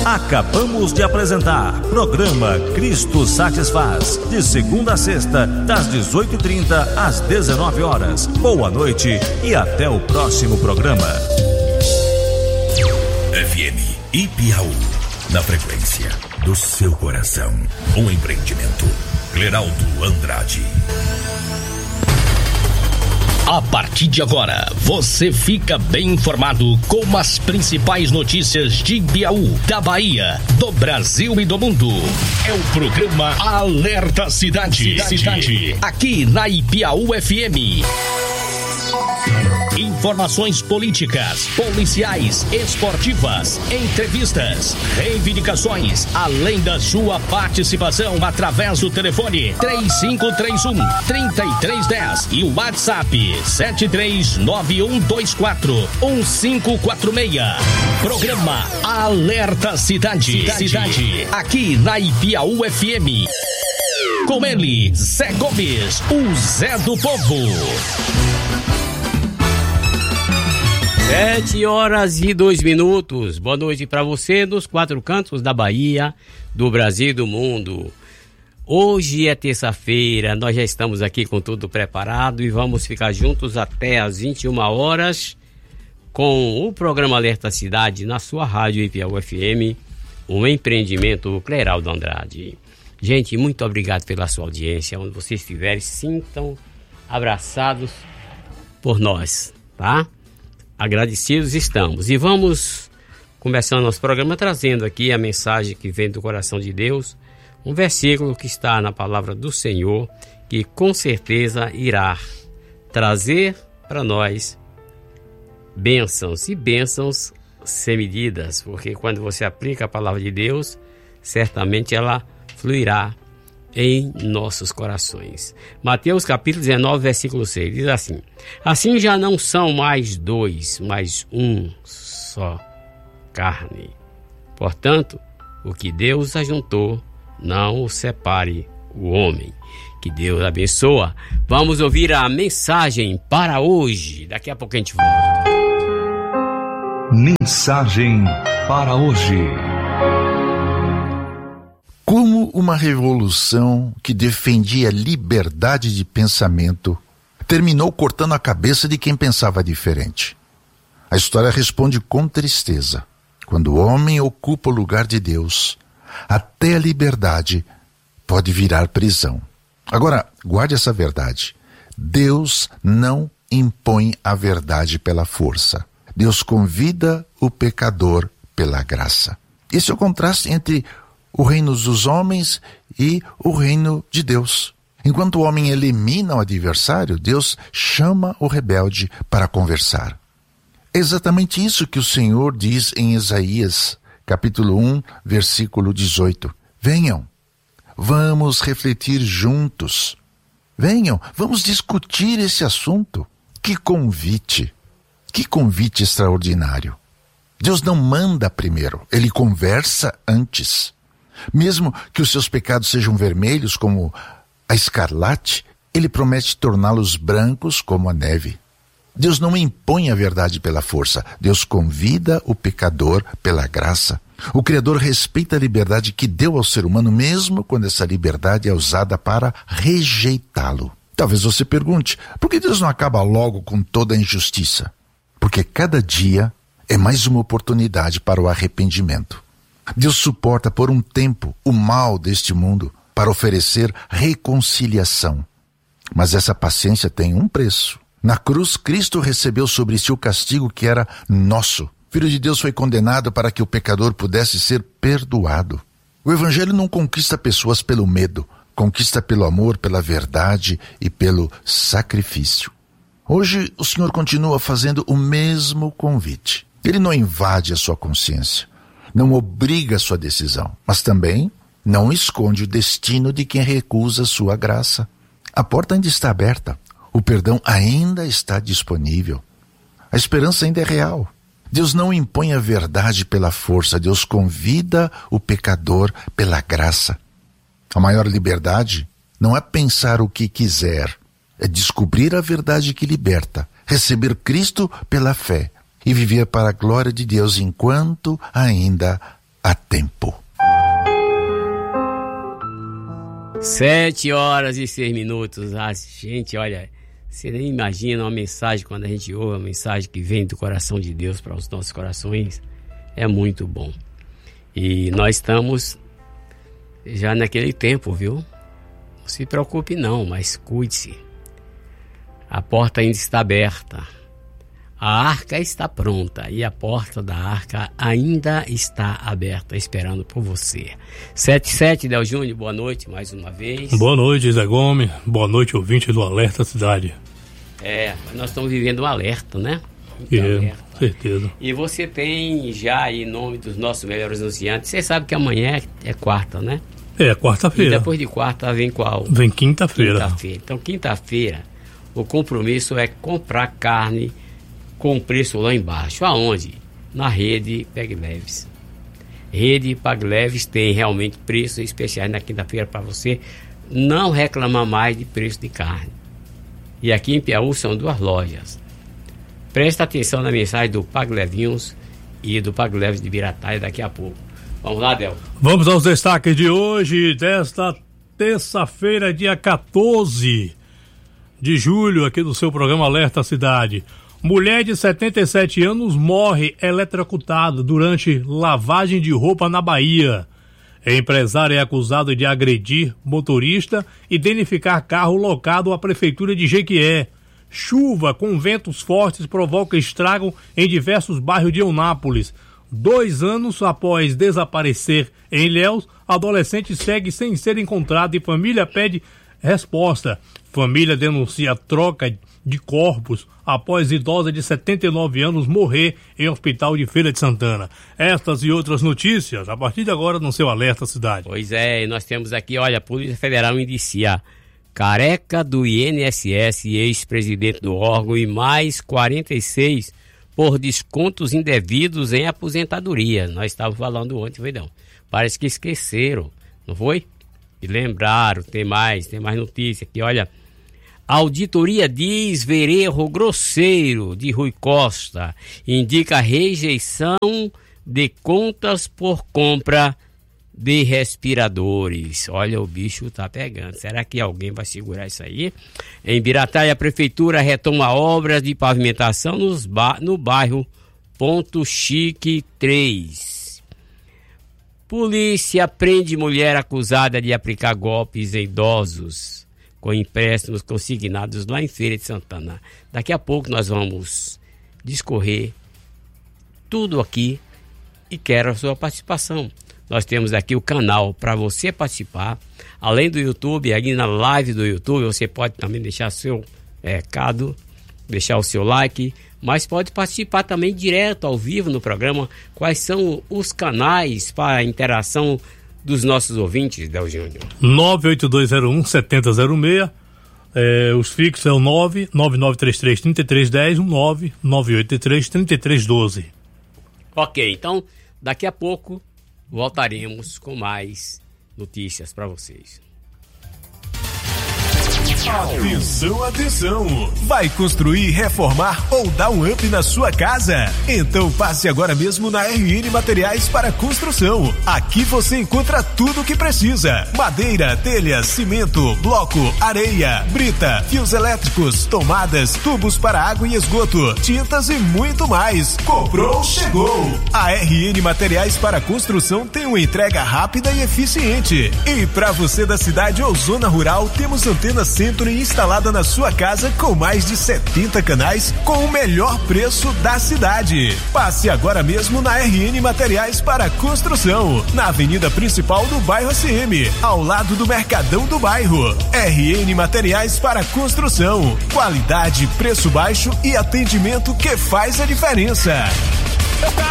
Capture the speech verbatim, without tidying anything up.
Acabamos de apresentar programa Cristo Satisfaz, de segunda a sexta, das dezoito e trinta às dezenove horas. Boa noite e até o próximo programa. F M Ipiaú, na frequência do seu coração. Um empreendimento. Cleraldo Andrade. A partir de agora, você fica bem informado com as principais notícias de Ipiaú, da Bahia, do Brasil e do mundo. É o programa Alerta Cidade. Cidade. Cidade. Aqui na Ipiaú F M. Informações políticas, policiais, esportivas, entrevistas, reivindicações, além da sua participação através do telefone três cinco três um, três três um zero e o WhatsApp sete três nove um dois quatro um cinco quatro seis. Programa Alerta Cidade. Cidade. Cidade. Aqui na Ipiaú F M. Com ele, Zé Gomes, o Zé do Povo. Sete horas e dois minutos. Boa noite para você dos quatro cantos da Bahia, do Brasil e do mundo. Hoje é terça-feira, nós já estamos aqui com tudo preparado e vamos ficar juntos até às vinte e uma horas com o programa Alerta Cidade na sua rádio Ipiaú F M, um empreendimento Cleraldo Andrade. Gente, muito obrigado pela sua audiência. Onde vocês estiverem, sintam abraçados por nós, tá? Agradecidos estamos. E vamos começando nosso programa trazendo aqui a mensagem que vem do coração de Deus, um versículo que está na palavra do Senhor, que com certeza irá trazer para nós bênçãos e bênçãos sem medidas, porque quando você aplica a palavra de Deus, certamente ela fluirá em nossos corações. Mateus capítulo dezenove, versículo seis, diz assim: assim já não são mais dois, mas um só carne. Portanto, o que Deus ajuntou, não o separe o homem. Que Deus abençoa. Vamos ouvir a mensagem para hoje. Daqui a pouco a gente volta. Mensagem para hoje. Como uma revolução que defendia liberdade de pensamento terminou cortando a cabeça de quem pensava diferente. A história responde com tristeza. Quando o homem ocupa o lugar de Deus, até a liberdade pode virar prisão. Agora, guarde essa verdade. Deus não impõe a verdade pela força. Deus convida o pecador pela graça. Esse é o contraste entre o reino dos homens e o reino de Deus. Enquanto o homem elimina o adversário, Deus chama o rebelde para conversar. É exatamente isso que o Senhor diz em Isaías, capítulo um, versículo dezoito. Venham, vamos refletir juntos. Venham, vamos discutir esse assunto. Que convite, que convite extraordinário. Deus não manda primeiro, Ele conversa antes. Mesmo que os seus pecados sejam vermelhos como a escarlate, Ele promete torná-los brancos como a neve. Deus não impõe a verdade pela força. Deus convida o pecador pela graça. O Criador respeita a liberdade que deu ao ser humano, mesmo quando essa liberdade é usada para rejeitá-lo. Talvez você pergunte, por que Deus não acaba logo com toda a injustiça? Porque cada dia é mais uma oportunidade para o arrependimento. Deus suporta por um tempo o mal deste mundo para oferecer reconciliação. Mas essa paciência tem um preço. Na cruz, Cristo recebeu sobre si o castigo que era nosso. O Filho de Deus foi condenado para que o pecador pudesse ser perdoado. O Evangelho não conquista pessoas pelo medo, conquista pelo amor, pela verdade e pelo sacrifício. Hoje, o Senhor continua fazendo o mesmo convite. Ele não invade a sua consciência, não obriga a sua decisão, mas também não esconde o destino de quem recusa sua graça. A porta ainda está aberta, o perdão ainda está disponível, a esperança ainda é real. Deus não impõe a verdade pela força, Deus convida o pecador pela graça. A maior liberdade não é pensar o que quiser, é descobrir a verdade que liberta, receber Cristo pela fé e viver para a glória de Deus enquanto ainda a tempo. Sete horas e seis minutos. A gente, olha, você nem imagina uma mensagem, quando a gente ouve uma mensagem que vem do coração de Deus para os nossos corações, é muito bom. E nós estamos já naquele tempo, viu? Não se preocupe não, mas cuide-se. A porta ainda está aberta. A arca está pronta e a porta da arca ainda está aberta, esperando por você. sete sete, Del Júnior, boa noite mais uma vez. Boa noite, Zé Gomes. Boa noite, ouvinte do Alerta Cidade. É, nós estamos vivendo um alerta, né? É, alerta. Certeza. E você tem já em nome dos nossos melhores anunciantes, você sabe que amanhã é, é quarta, né? É, quarta-feira. E depois de quarta vem qual? Vem quinta-feira. Quinta-feira. Então, quinta-feira, o compromisso é comprar carne com preço lá embaixo. Aonde? Na rede Pag Leves. Rede Pag Leves tem realmente preços especiais na quinta-feira para você não reclamar mais de preço de carne. E aqui em Piauí são duas lojas. Presta atenção na mensagem do Pag Levinhos e do Pag Leves de Birataia daqui a pouco. Vamos lá, Del. Vamos aos destaques de hoje, desta terça-feira, dia quatorze de julho, aqui do seu programa Alerta Cidade. Mulher de setenta e sete anos morre eletrocutada durante lavagem de roupa na Bahia. Empresário é acusado de agredir motorista e danificar carro locado à prefeitura de Jequié. Chuva com ventos fortes provoca estrago em diversos bairros de Eunápolis. Dois anos após desaparecer em Ilhéus, adolescente segue sem ser encontrado e família pede resposta. Família denuncia troca de corpos após idosa de setenta e nove anos morrer em hospital de Feira de Santana. Estas e outras notícias, a partir de agora, no seu Alerta Cidade. Pois é, nós temos aqui, olha, a Polícia Federal indicia careca do I N S S e ex-presidente do órgão e mais quarenta e seis por descontos indevidos em aposentadoria. Nós estávamos falando ontem, foi não. Parece que esqueceram, não foi? E lembraram, tem mais, tem mais notícia aqui, olha. Auditoria diz ver erro grosseiro de Rui Costa. Indica rejeição de contas por compra de respiradores. Olha, o bicho tá pegando. Será que alguém vai segurar isso aí? Em Birataia, a prefeitura retoma obras de pavimentação nos ba- no bairro Ponto Chique três. Polícia prende mulher acusada de aplicar golpes em idosos com empréstimos consignados lá em Feira de Santana. Daqui a pouco nós vamos discorrer tudo aqui e quero a sua participação. Nós temos aqui o canal para você participar. Além do YouTube, aqui na live do YouTube, você pode também deixar seu recado, deixar o seu like, mas pode participar também direto, ao vivo no programa. Quais são os canais para a interação dos nossos ouvintes, Del Júnior? nove oito dois zero um sete zero zero seis, é, os fixos é o nove nove nove três três três três um zero, um nove nove oito três três três um dois. Ok, então daqui a pouco voltaremos com mais notícias para vocês. Atenção, atenção! Vai construir, reformar ou dar um up na sua casa? Então passe agora mesmo na R N Materiais para Construção. Aqui você encontra tudo o que precisa: madeira, telhas, cimento, bloco, areia, brita, fios elétricos, tomadas, tubos para água e esgoto, tintas e muito mais. Comprou, chegou! A R N Materiais para Construção tem uma entrega rápida e eficiente. E para você da cidade ou zona rural, temos antena Centro instalada na sua casa com mais de setenta canais com o melhor preço da cidade. Passe agora mesmo na R N Materiais para Construção, na avenida principal do bairro A C M, ao lado do Mercadão do Bairro. R N Materiais para Construção, qualidade, preço baixo e atendimento que faz a diferença.